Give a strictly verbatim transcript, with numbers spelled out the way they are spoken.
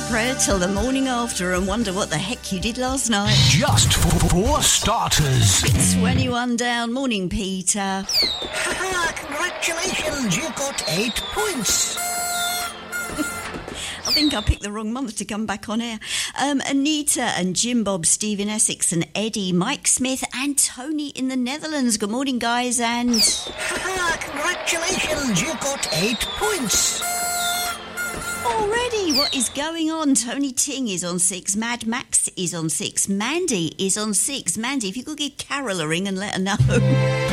prayer till the morning after and wonder what the heck you did last night. Just for starters. twenty-one down. Morning, Peter. Haha, congratulations, you got eight points. I think I picked the wrong month to come back on air. Um, Anita and Jim Bob, Steve in Essex and Eddie, Mike Smith and Tony in the Netherlands. Good morning, guys, and... Haha, congratulations, you got eight points. Already, what is going on? Tony Ting is on six, Mad Max is on six, Mandy is on six. Mandy, if you could give Carol a ring and let her know.